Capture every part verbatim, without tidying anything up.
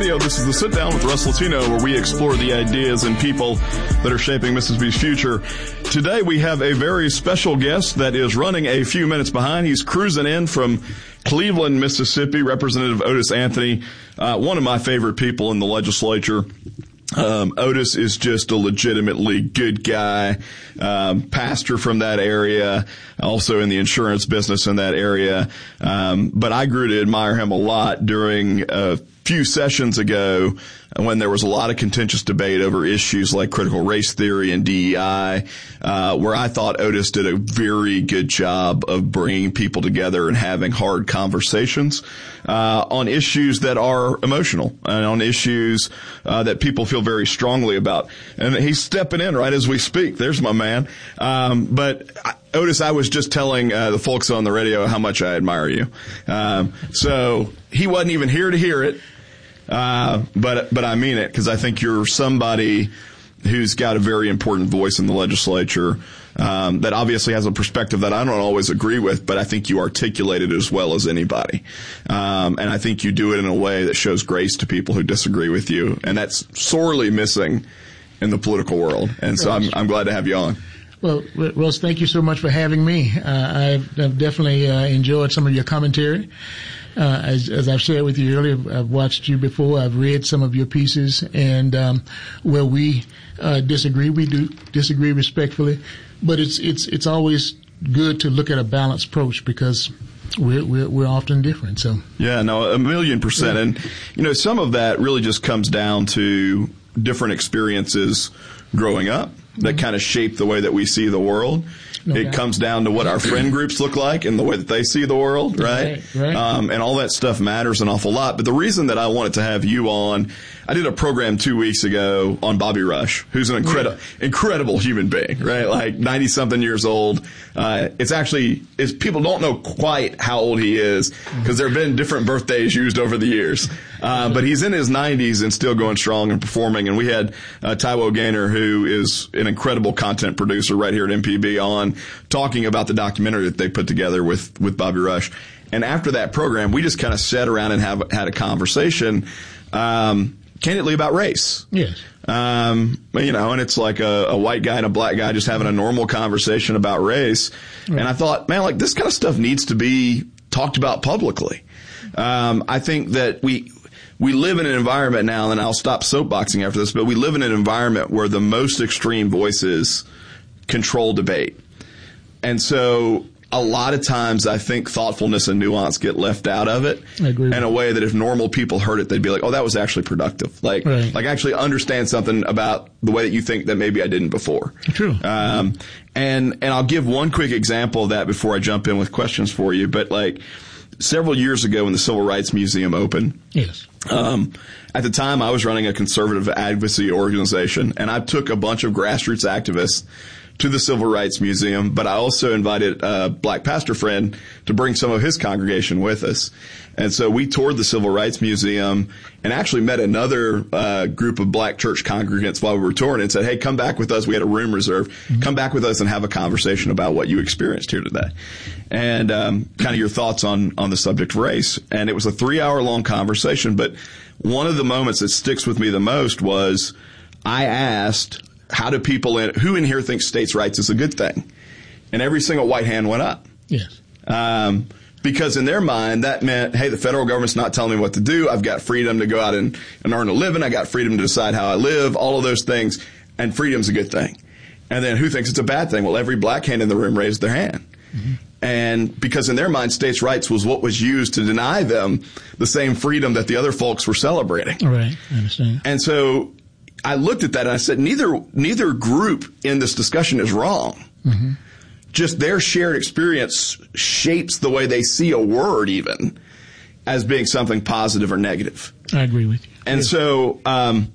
Radio. This is The Sit Down with Russ Latino, where we explore the ideas and people that are shaping Mississippi's future. Today we have a very special guest that is running a few minutes behind. He's cruising in from Cleveland, Mississippi, Representative Otis Anthony, uh, one of my favorite people in the legislature. Um, Otis is just a legitimately good guy, um, pastor from that area, also in the insurance business in that area. Um, but I grew to admire him a lot during a few sessions ago when there was a lot of contentious debate over issues like critical race theory and D E I, uh, where I thought Otis did a very good job of bringing people together and having hard conversations uh, on issues that are emotional and on issues uh, that people feel very strongly about. And he's stepping in right as we speak. There's my man. Um, but I, Otis, I was just telling uh, the folks on the radio how much I admire you. Um, so he wasn't even here to hear it. Uh, but, but I mean it, because I think you're somebody who's got a very important voice in the legislature, um, that obviously has a perspective that I don't always agree with, but I think you articulate it as well as anybody. Um, and I think you do it in a way that shows grace to people who disagree with you. And that's sorely missing in the political world. And so I'm, I'm glad to have you on. Well, Russ, thank you so much for having me. Uh, I've, I've definitely uh, enjoyed some of your commentary. Uh, as, as I've shared with you earlier, I've watched you before. I've read some of your pieces, and um, where we uh, disagree, we do disagree respectfully. But it's it's it's always good to look at a balanced approach because we're we're, we're often different. So yeah, no, a million percent, yeah. And you know, some of that really just comes down to different experiences growing up that mm-hmm. kind of shape the way that we see the world. No it doubt. Comes down to what our friend groups look like and the way that they see the world, right? Right, right. Um, and all that stuff matters an awful lot. But the reason that I wanted to have you on, I did a program two weeks ago on Bobby Rush, who's an incredible, yeah. incredible human being, right? Like ninety something years old. Uh, it's actually, it's, people don't know quite how old he is because there have been different birthdays used over the years. Uh, but he's in his nineties and still going strong and performing. And we had uh, Taiwo Gaynor, who is an incredible content producer right here at M P B, on talking about the documentary that they put together with, with Bobby Rush. And after that program, we just kind of sat around and have had a conversation, um, candidly about race. Yes. Um, you know, and it's like a, a white guy and a black guy just having a normal conversation about race. Right. And I thought, man, like this kind of stuff needs to be talked about publicly. Um, I think that we, we live in an environment now, and I'll stop soapboxing after this, but we live in an environment where the most extreme voices control debate. And so a lot of times I think thoughtfulness and nuance get left out of it I agree in a way that if normal people heard it, they'd be like, oh, that was actually productive. Like, right. like actually understand something about the way that you think that maybe I didn't before. True. Um, and, and I'll give one quick example of that before I jump in with questions for you. But like several years ago when the Civil Rights Museum opened. Yes. Um, at the time I was running a conservative advocacy organization, and I took a bunch of grassroots activists to the Civil Rights Museum, but I also invited a black pastor friend to bring some of his congregation with us. And so we toured the Civil Rights Museum and actually met another uh, group of black church congregants while we were touring and said, hey, come back with us. We had a room reserved. Mm-hmm. Come back with us and have a conversation about what you experienced here today. And um, kind of your thoughts on, on the subject of race. And it was a three-hour-long conversation, but one of the moments that sticks with me the most was I asked, how do people in, who in here thinks states' rights is a good thing? And every single white hand went up. Yes. Um, because in their mind, that meant, hey, the federal government's not telling me what to do. I've got freedom to go out and, and earn a living. I got freedom to decide how I live, all of those things. And freedom's a good thing. And then who thinks it's a bad thing? Well, every black hand in the room raised their hand. Mm-hmm. And because in their mind, states' rights was what was used to deny them the same freedom that the other folks were celebrating. Right. I understand. And so I looked at that and I said, neither neither group in this discussion is wrong. Mm-hmm. Just their shared experience shapes the way they see a word even as being something positive or negative. I agree with you. And yeah. so um,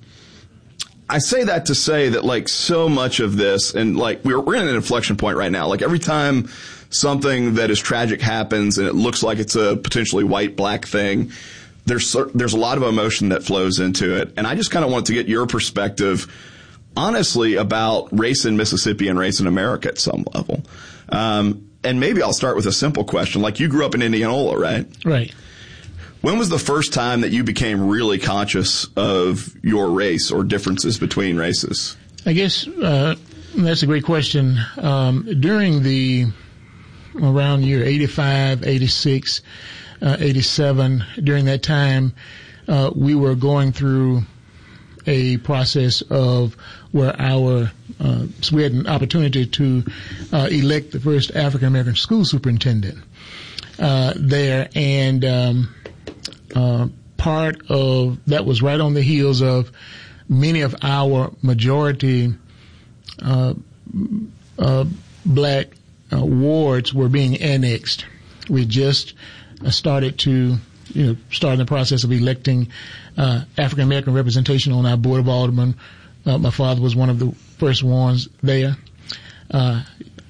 I say that to say that like so much of this, and like we're, we're in an inflection point right now. Like every time something that is tragic happens and it looks like it's a potentially white-black thing, There's there's a lot of emotion that flows into it. And I just kind of wanted to get your perspective, honestly, about race in Mississippi and race in America at some level. Um, and maybe I'll start with a simple question. Like you grew up in Indianola, right? Right. When was the first time that you became really conscious of your race or differences between races? I guess uh, that's a great question. Um, during the around year eighty-five, eighty-six, uh, eighty-seven, during that time, uh, we were going through a process of where our uh, so we had an opportunity to uh, elect the first African American school superintendent uh, there, and um, uh, part of that was right on the heels of many of our majority uh, uh, black uh, wards were being annexed. We just uh, started to, you know, starting the process of electing uh, African American representation on our board of aldermen. Uh, my father was one of the first ones there. Uh,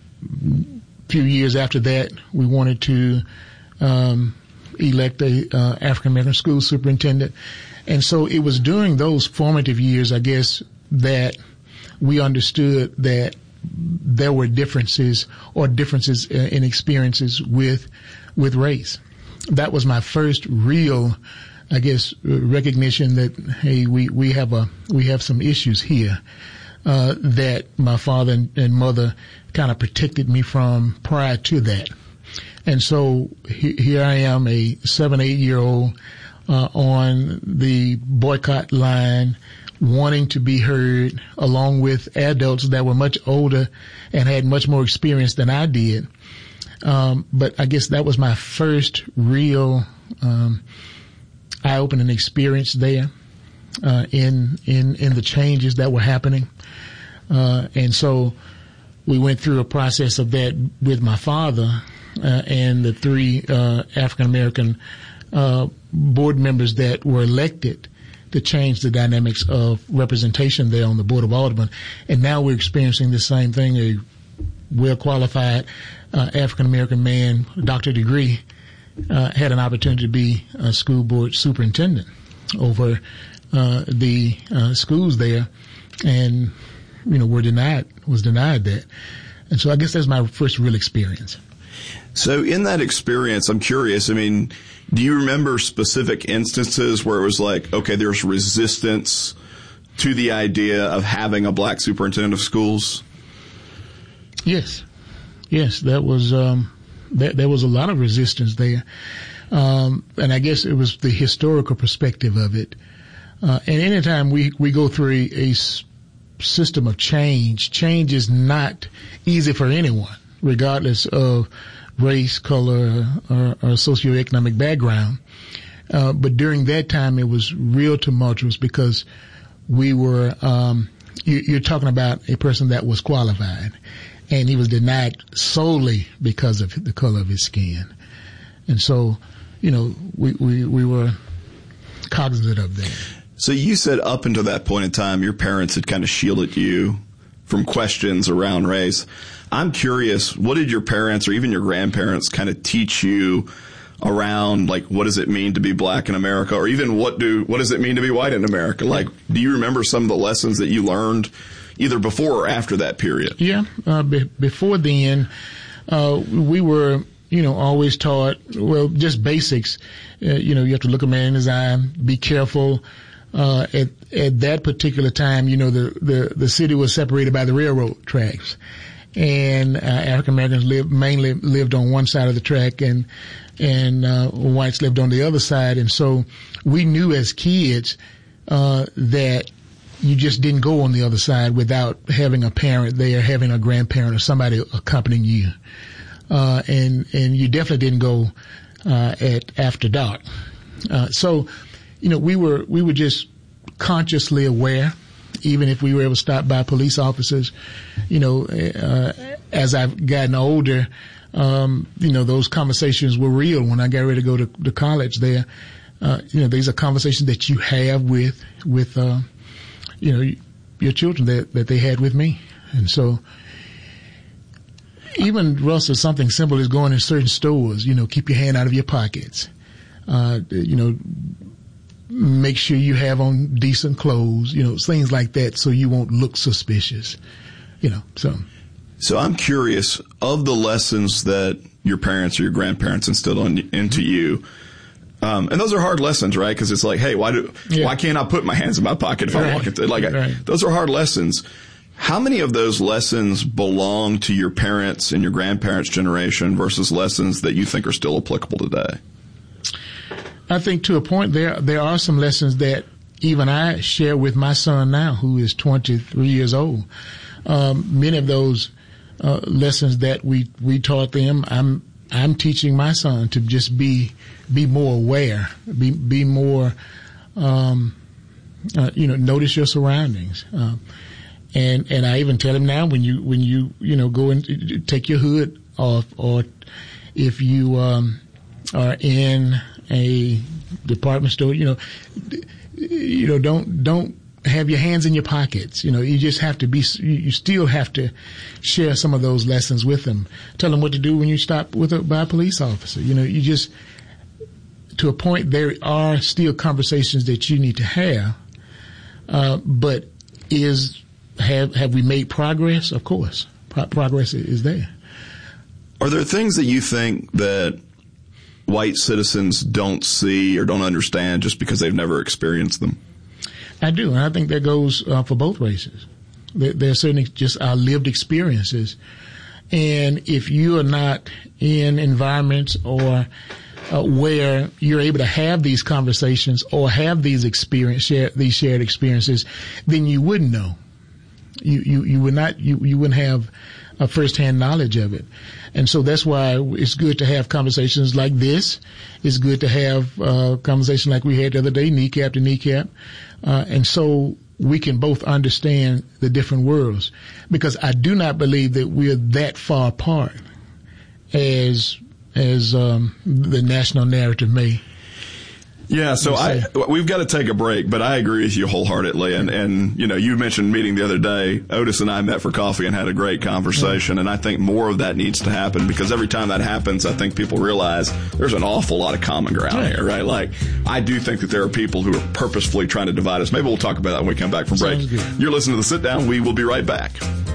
a few years after that, we wanted to um, elect a uh, African American school superintendent. And so it was during those formative years, I guess, that we understood that there were differences or differences in experiences with with race. That was my first real, I guess, recognition that, hey, we, we have a we have some issues here uh, that my father and, and mother kind of protected me from prior to that. And so he, here I am, a seven, eight year old uh, on the boycott line, wanting to be heard, along with adults that were much older and had much more experience than I did. Um, but I guess that was my first real um, eye-opening experience there uh, in in in the changes that were happening, uh, and so we went through a process of that with my father uh, and the three uh, African American uh, board members that were elected to change the dynamics of representation there on the Board of Aldermen. And now we're experiencing the same thing. A well-qualified uh, African-American man, doctorate degree, uh, had an opportunity to be a school board superintendent over uh, the uh, schools there, and, you know, were denied, was denied that. And so I guess that's my first real experience. So in that experience, I'm curious, I mean, do you remember specific instances where it was like, okay, there's resistance to the idea of having a black superintendent of schools? Yes. Yes, that was, um, that, there was a lot of resistance there. Um, and I guess it was the historical perspective of it. Uh, and anytime we, we go through a, a s- system of change, change is not easy for anyone, regardless of race, color, or, or socioeconomic background. Uh, but during that time, it was real tumultuous because we were, um, you, you're talking about a person that was qualified, and he was denied solely because of the color of his skin. And so, you know, we, we, we were cognizant of that. So you said up until that point in time, your parents had kind of shielded you from questions around race. I'm curious, what did your parents or even your grandparents kind of teach you around, like, what does it mean to be black in America, or even what do what does it mean to be white in America? Like, do you remember some of the lessons that you learned either before or after that period? Yeah, uh, be- before then, uh, we were, you know, always taught, well, just basics. Uh, you know, you have to look a man in his eye, be careful. Uh, at, at that particular time, you know, the, the, the city was separated by the railroad tracks, and uh, African Americans lived, mainly lived on one side of the track, and, and, uh, whites lived on the other side. And so we knew as kids, uh, that you just didn't go on the other side without having a parent there, having a grandparent or somebody accompanying you. Uh, and, and you definitely didn't go, uh, at after dark. Uh, so, you know, we were, we were just consciously aware, even if we were able to stop by police officers. You know, uh, as I've gotten older, um, you know, those conversations were real. When I got ready to go to, to college there, uh, you know, these are conversations that you have with, with, uh, you know, your children that, that they had with me. And so, even, Russell, something simple as going in certain stores, you know, keep your hand out of your pockets. Uh, you know, make sure you have on decent clothes, you know, things like that, so you won't look suspicious, you know, so. So I'm curious, of the lessons that your parents or your grandparents instilled on, into you, Um, and those are hard lessons, right? Because it's like, hey, why do yeah. why can't I put my hands in my pocket if right. I walk into like right. I, those are hard lessons. How many of those lessons belong to your parents and your grandparents' generation versus lessons that you think are still applicable today? I think to a point there there are some lessons that even I share with my son now, who is twenty-three years old. Um, many of those uh, lessons that we we taught them, I'm I'm teaching my son to just be be more aware, be be more, um, uh, you know, notice your surroundings. Uh, and and I even tell him now when you when you you know go and take your hood off, or if you um, are in a department store, you know, you know, don't don't. have your hands in your pockets. You know, you just have to be, you still have to share some of those lessons with them. Tell them what to do when you stop with a, by a police officer. You know, you just, to a point, there are still conversations that you need to have. Uh, but is, have, have we made progress? Of course. Pro- progress is there. Are there things that you think that white citizens don't see or don't understand just because they've never experienced them? I do, and I think that goes uh, for both races. There, there are certainly just our lived experiences. And if you are not in environments or uh, where you're able to have these conversations or have these experience, share, these shared experiences, then you wouldn't know. You, you, you would not, you, you wouldn't have a firsthand knowledge of it. And so that's why it's good to have conversations like this. It's good to have uh conversation like we had the other day, kneecap to kneecap. Uh, and so we can both understand the different worlds, because I do not believe that we're that far apart as, as, um, the national narrative may. Yeah, so I, we've got to take a break, but I agree with you wholeheartedly. And, and, you know, you mentioned meeting the other day. Otis and I met for coffee and had a great conversation. And I think more of that needs to happen, because every time that happens, I think people realize there's an awful lot of common ground here, right? Like, I do think that there are people who are purposefully trying to divide us. Maybe we'll talk about that when we come back from break. You're listening to The Sit Down. We will be right back.